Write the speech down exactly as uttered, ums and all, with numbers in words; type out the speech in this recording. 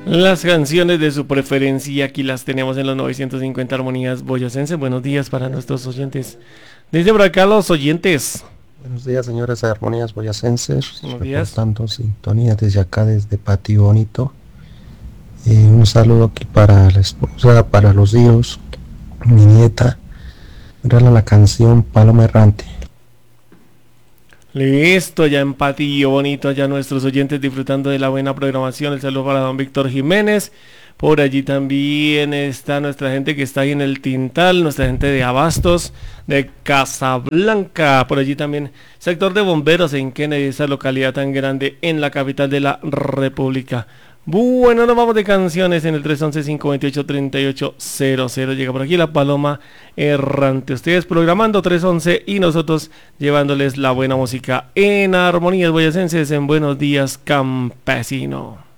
Las canciones de su preferencia, aquí las tenemos en los novecientos cincuenta Armonías Boyacense. Buenos días para nuestros oyentes. Desde por acá los oyentes. Buenos días, señores de Armonías Boyacenses. Buenos días. Reportando sintonía desde acá, desde Patio Bonito. Eh, un saludo aquí para la esposa, para los hijos, mi nieta. Regala la canción Paloma Errante. Listo, ya en Patillo Bonito, ya nuestros oyentes disfrutando de la buena programación. El saludo para don Víctor Jiménez. Por allí también está nuestra gente que está ahí en el Tintal, nuestra gente de Abastos, de Casablanca. Por allí también sector de bomberos en Kennedy, esa localidad tan grande en la capital de la República. Bueno, nos vamos de canciones en el tres once, cinco veintiocho, treinta y ocho cero cero. Llega por aquí la Paloma Errante. Ustedes programando tres once y nosotros llevándoles la buena música en Armonías Boyacenses en Buenos Días Campesino.